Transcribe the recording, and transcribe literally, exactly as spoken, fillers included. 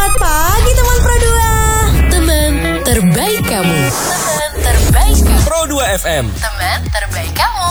Selamat pagi teman Pro dua. Teman terbaik kamu. Teman terbaik kamu. Pro dua F M. Teman terbaik kamu.